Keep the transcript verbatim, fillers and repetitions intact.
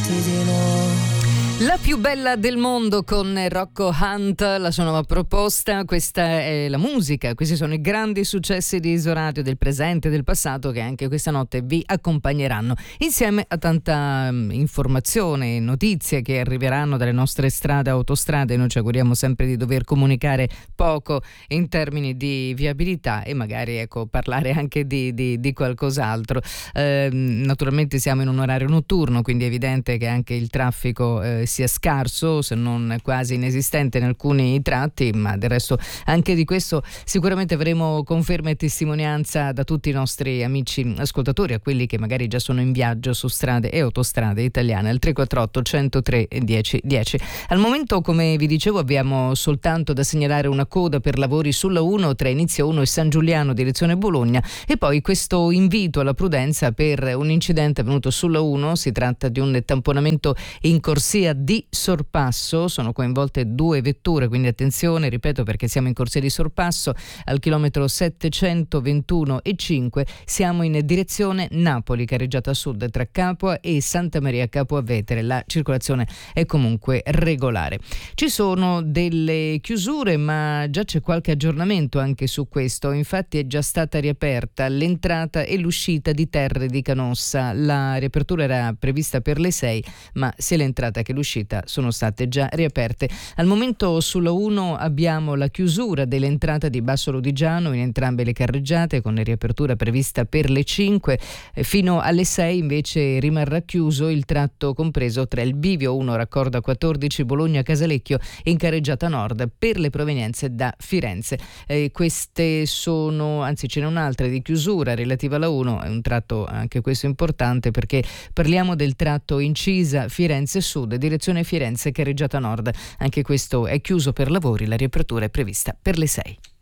mattino. La più bella del mondo con Rocco Hunt, la sua nuova proposta. Questa è la musica, questi sono i grandi successi di Isoradio del presente e del passato che anche questa notte vi accompagneranno insieme a tanta um, informazione e notizie che arriveranno dalle nostre strade e autostrade. Noi ci auguriamo sempre di dover comunicare poco in termini di viabilità e magari ecco parlare anche di, di, di qualcos'altro. Eh, naturalmente siamo in un orario notturno, quindi è evidente che anche il traffico eh, sia scarso, se non quasi inesistente in alcuni tratti, ma del resto anche di questo sicuramente avremo conferma e testimonianza da tutti i nostri amici ascoltatori, a quelli che magari già sono in viaggio su strade e autostrade italiane al tre quattro otto uno zero tre dieci dieci. Al momento, come vi dicevo, abbiamo soltanto da segnalare una coda per lavori sulla uno tra Inizio uno e San Giuliano direzione Bologna, e poi questo invito alla prudenza per un incidente avvenuto sulla uno. Si tratta di un tamponamento in corsia di sorpasso, sono coinvolte due vetture, quindi attenzione, ripeto, perché siamo in corsia di sorpasso al chilometro settecentoventuno e cinque, siamo in direzione Napoli, carreggiata sud tra Capua e Santa Maria Capua Vetere. La circolazione è comunque regolare. Ci sono delle chiusure, ma già c'è qualche aggiornamento anche su questo. Infatti è già stata riaperta l'entrata e l'uscita di Terre di Canossa. La riapertura era prevista per le sei, ma sia l'entrata che l'uscita sono state già riaperte. Al momento sulla uno abbiamo la chiusura dell'entrata di Basso Lodigiano in entrambe le carreggiate, con la riapertura prevista per le cinque. Fino alle sei invece rimarrà chiuso il tratto compreso tra il bivio uno raccordo quattordici Bologna Casalecchio in carreggiata nord per le provenienze da Firenze. Eh, queste sono, anzi ce n'è un'altra di chiusura relativa alla uno, è un tratto anche questo importante perché parliamo del tratto Incisa Firenze Sud direzione Firenze carreggiata nord. Anche questo è chiuso per lavori, la riapertura è prevista per le sei.